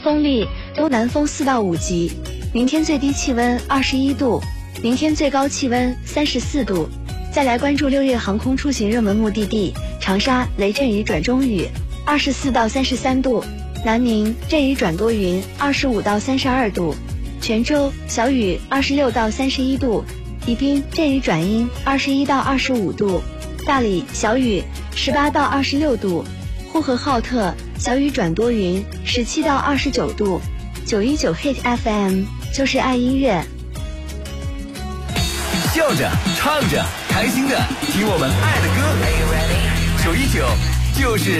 风力东南风4到5级。明天最低气温21度，明天最高气温34度。再来关注6月航空出行热门目的地，长沙雷阵雨转中雨，24到33度；南宁阵雨转多云，25到32度；泉州小雨，26到31度；宜宾阵雨转阴，21到25度；大理小雨，18到26度；呼和浩特小雨转多云，17到29度。919 Hit FM 就是爱音乐， 笑着唱着开心的听我们爱的歌，919就是